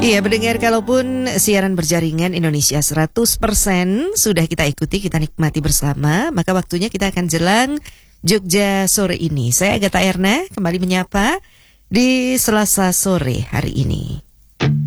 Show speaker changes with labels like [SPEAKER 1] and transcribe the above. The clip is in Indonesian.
[SPEAKER 1] Iya, mendengar kalaupun siaran berjaringan Indonesia 100% sudah kita ikuti, kita nikmati bersama, maka waktunya kita akan jelang Jogja sore ini. Saya Agatha Erna kembali menyapa di Selasa sore hari ini.